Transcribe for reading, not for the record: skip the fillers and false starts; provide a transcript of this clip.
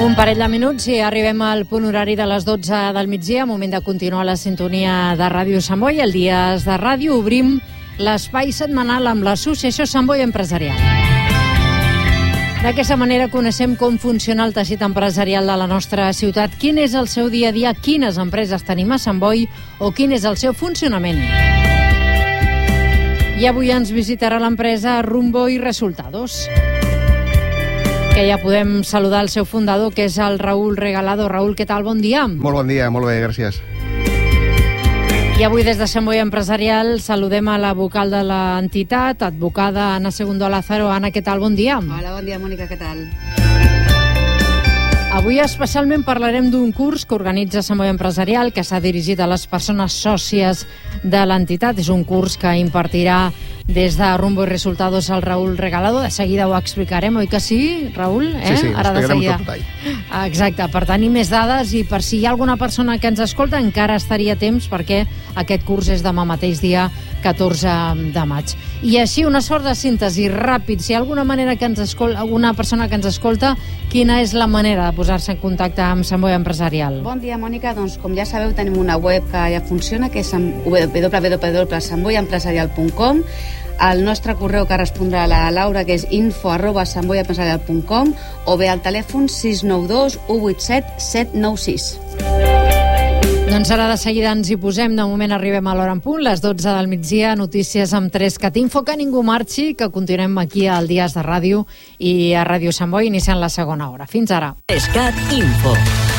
Un parell de minuts i arribem al punt horari de les 12 del migdia, moment de continuar la sintonia de Ràdio Sant Boi. El Dies de Ràdio obrim l'espai setmanal amb l'Associació Sant Boi Empresarial. D'aquesta manera coneixem com funciona el teixit empresarial de la nostra ciutat, quin és el seu dia a dia, quines empreses tenim a Sant Boi o quin és el seu funcionament. I avui ens visitarà l'empresa Rumbo i Resultados, que ja podem saludar el seu fundador, que és el Raúl Regalado. Raúl, què tal? Bon dia. Molt bon dia, molt bé, gràcies. I avui des de Sant Boi Empresarial saludem a la vocal de l'entitat, advocada Ana Segundo Lázaro. Ana, què tal? Bon dia. Hola, bon dia, Mònica, què tal? Avui especialment parlarem d'un curs que organitza Sant Boi Empresarial, que s'ha dirigit a les persones sòcies de l'entitat. És un curs que impartirà des de Rumbo i Resultados el Raúl Regalado. De seguida ho explicarem, oi que sí, Raúl? Sí, Ara de seguida. tot detall. Exacte, per tenir més dades i per si hi ha alguna persona que ens escolta encara estaria temps, perquè aquest curs és demà mateix, dia 14 de maig. I així, una sort de síntesi ràpid. Si hi ha alguna manera que ens escolta, alguna persona que ens escolta, quina és la manera de posar-se en contacte amb Sant Boi Empresarial? Bon dia, Mònica. Doncs, com ja sabeu, tenim una web que ja funciona, que és www.santboiempresarial.com. El nostre correu que respondrà a la Laura, que és info@santboiempresarial.com, o bé al telèfon 692 187 796. Doncs ara de seguida ens hi posem. De moment arribem a l'hora en punt, les 12 del migdia, notícies amb 3 Info, que ningú marxi, que continuem aquí al Dies de Ràdio i a Ràdio Sant Boi, iniciant la segona hora. Fins ara. Info.